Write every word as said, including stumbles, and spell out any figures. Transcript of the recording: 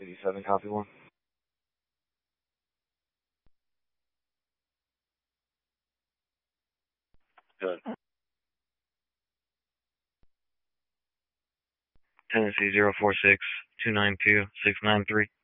eighty-seven, copy one. Good. Tennessee zero four six two nine two six nine three.